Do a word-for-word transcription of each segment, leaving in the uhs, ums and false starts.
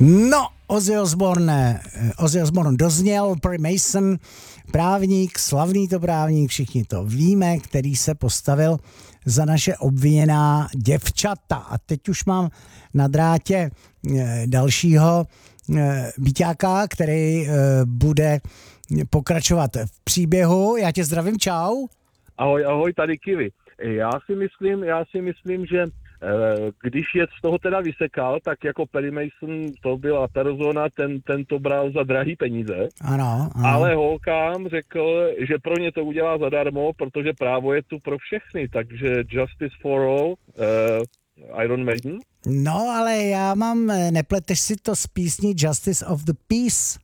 No, Ozzy Osbourne, Ozzy Osbourne dozněl, Perry Mason, právník, slavný to právník, všichni to víme, který se postavil za naše obviněná děvčata. A teď už mám na drátě dalšího byťáka, který bude pokračovat v příběhu. Já tě zdravím, čau. Ahoj, ahoj, tady Kiwi. Já si myslím, já si myslím, že když je z toho teda vysekal, tak jako Perry Mason to byla persona, ten, ten to bral za drahý peníze. Ano, ano. Ale holkám řekl, že pro ně to udělá zadarmo, protože právo je tu pro všechny, takže Justice for All, uh, Iron Maiden. No, ale já mám, nepleteš si to z písní Justice of the Peace?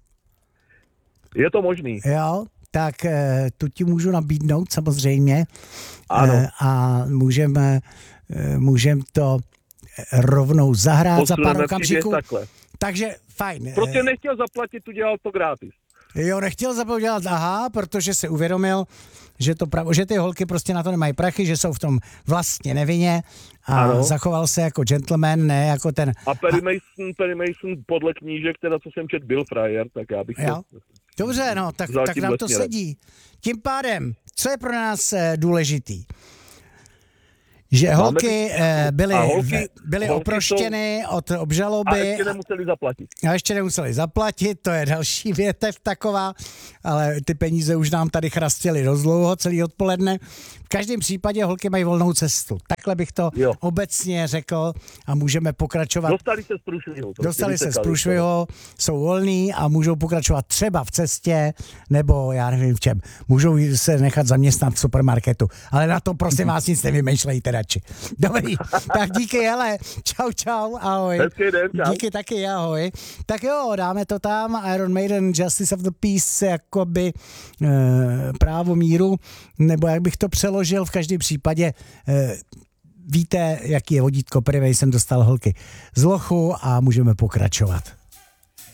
Je to možný. Jo, tak tu ti můžu nabídnout samozřejmě. Ano. A můžeme můžem to rovnou zahrát Posuneme za pár okamžiků. Takže fajn. Prostě nechtěl zaplatit, udělal to gratis. Jo, nechtěl zaplatit, dělat, aha, protože si uvědomil, že, to pravo, že ty holky prostě na to nemají prachy, že jsou v tom vlastně nevinně a ano. Zachoval se jako gentleman, ne jako ten... A Perry Mason, Perry Mason podle knížek, teda co jsem čet, byl frajer, tak já bych jo. to... Dobře, no, tak, tak nám to směrem. Sedí. Tím pádem, co je pro nás důležitý? Že holky byly, holky, byly holky oproštěny jsou... od obžaloby. A ještě nemuseli zaplatit. A ještě nemuseli zaplatit, to je další větev taková, ale ty peníze už nám tady chrastily dost dlouho, celý odpoledne. V každém případě holky mají volnou cestu. Takhle bych to jo. obecně řekl a můžeme pokračovat. Dostali se z průšvihu. Dostali se z průšvihu, jsou volní a můžou pokračovat třeba v cestě, nebo já nevím v čem. Můžou se nechat zaměstnat v supermarketu. Ale na to prosím vás nic nevymýšlejte radši. Dobrý, tak díky, hele. Čau, čau, ahoj. Hezký den, čau. Díky taky, ahoj. Tak jo, dáme to tam. Iron Maiden, Justice of the Peace, jakoby e, právo míru, nebo jak bych to přeložil, v každém případě e, víte, jaký je vodítko, prvej jsem dostal holky z lochu a můžeme pokračovat.